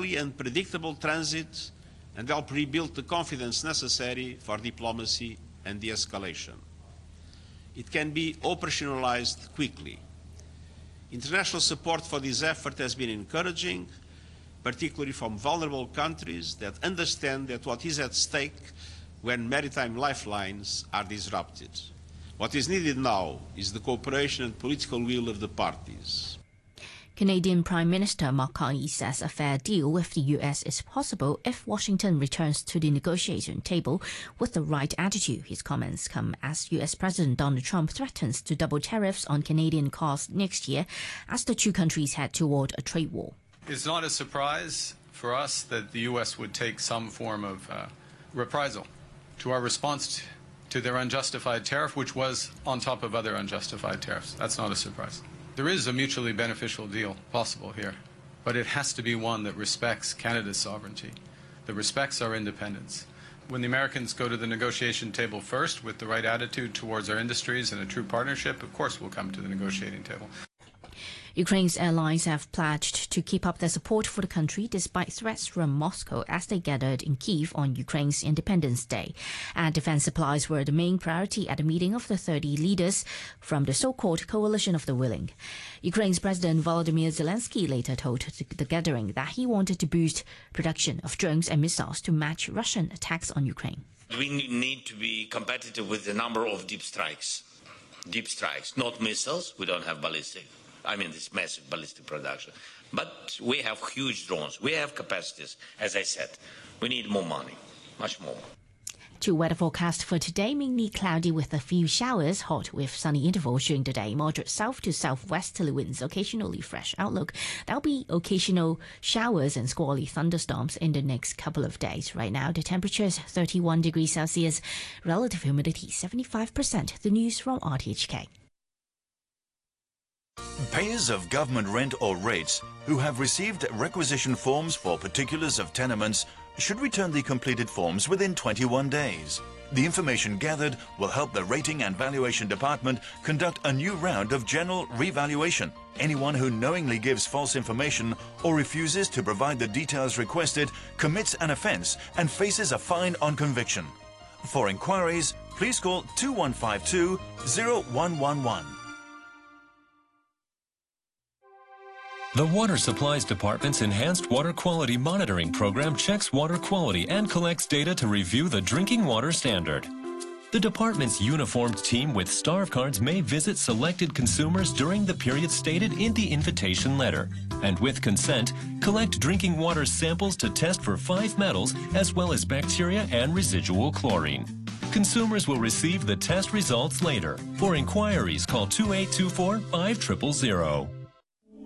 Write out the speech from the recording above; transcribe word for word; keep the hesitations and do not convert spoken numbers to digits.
timely and predictable transit and help rebuild the confidence necessary for diplomacy and de-escalation. It can be operationalized quickly. International support for this effort has been encouraging, particularly from vulnerable countries that understand that what is at stake when maritime lifelines are disrupted. What is needed now is the cooperation and political will of the parties. Canadian Prime Minister Mark Carney says a fair deal with the U S is possible if Washington returns to the negotiation table with the right attitude. His comments come as U S President Donald Trump threatens to double tariffs on Canadian cars next year as the two countries head toward a trade war. It's not a surprise for us that the U S would take some form of uh, reprisal to our response to their unjustified tariff, which was on top of other unjustified tariffs. That's not a surprise. There is a mutually beneficial deal possible here, but it has to be one that respects Canada's sovereignty, that respects our independence. When the Americans go to the negotiation table first with the right attitude towards our industries and a true partnership, of course we'll come to the negotiating table. Ukraine's allies have pledged to keep up their support for the country despite threats from Moscow as they gathered in Kyiv on Ukraine's Independence Day. And defense supplies were the main priority at a meeting of the thirty leaders from the so-called Coalition of the Willing. Ukraine's President Volodymyr Zelensky later told the gathering that he wanted to boost production of drones and missiles to match Russian attacks on Ukraine. We need to be competitive with the number of deep strikes. Deep strikes, not missiles. We don't have ballistic. I mean, this massive ballistic production. But we have huge drones. We have capacities, as I said. We need more money, much more. To weather forecast for today, mainly cloudy with a few showers, hot with sunny intervals during the day, moderate south to southwesterly winds, occasionally fresh outlook. There'll be occasional showers and squally thunderstorms in the next couple of days. Right now, the temperature is thirty-one degrees Celsius, relative humidity seventy-five percent. The news from R T H K. Payers of government rent or rates who have received requisition forms for particulars of tenements should return the completed forms within twenty-one days. The information gathered will help the Rating and Valuation Department conduct a new round of general revaluation. Anyone who knowingly gives false information or refuses to provide the details requested commits an offence and faces a fine on conviction. For inquiries, please call two one five two, zero one one one. The Water Supplies Department's Enhanced Water Quality Monitoring Program checks water quality and collects data to review the drinking water standard. The department's uniformed team with STARV cards may visit selected consumers during the period stated in the invitation letter, and with consent, collect drinking water samples to test for five metals as well as bacteria and residual chlorine. Consumers will receive the test results later. For inquiries, call two eight two four, five zero zero zero.